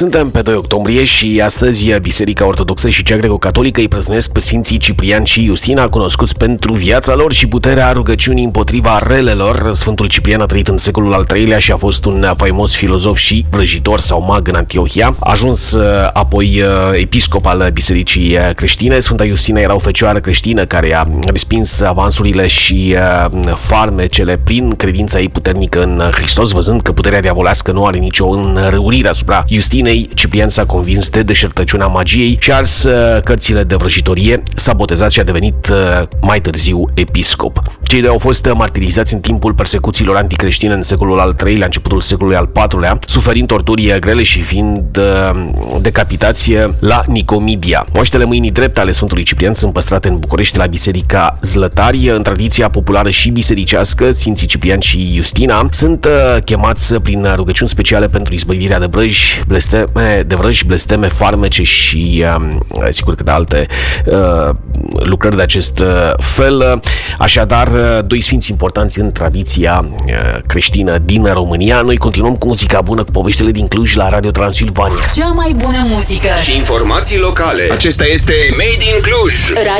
Suntem pe 2 octombrie și astăzi Biserica Ortodoxă și cea Greco-Catolică îi prăznuiesc pe Sfinții Ciprian și Iustina, cunoscuți pentru viața lor și puterea rugăciunii împotriva relelor. Sfântul Ciprian a trăit în secolul al III-lea și a fost un faimos filozof și vrăjitor sau mag în Antiohia. A ajuns apoi episcop al Bisericii creștine. Sfânta Iustina era o fecioară creștină care a respins avansurile și farmecele prin credința ei puternică în Hristos, văzând că puterea diavolească nu are nicio înrăurire asupra Iustinei. Ciprian s-a convins de deșertăciunea magiei și a ars cărțile de vrăjitorie, s-a botezat și a devenit mai târziu episcop. Cei doi au fost martirizați în timpul persecuțiilor anticreștine în secolul al III-lea, începutul secolului al IV-lea, suferind torturi grele și fiind decapitați la Nicomedia. Moaștele mâinii drepte ale Sfântului Ciprian sunt păstrate în București la Biserica Zlătari. În tradiția populară și bisericească, Sfinții Ciprian și Iustina sunt chemați prin rugăciuni speciale pentru izbăvirea de vrăji, blesteme, farmece și sigur că de alte lucrări de acest fel. Așadar, doi sfinți importanți în tradiția creștină din România. Noi continuăm cu muzica bună, cu poveștile din Cluj la Radio Transilvania. Cea mai bună muzică și informații locale. Acesta este Made in Cluj.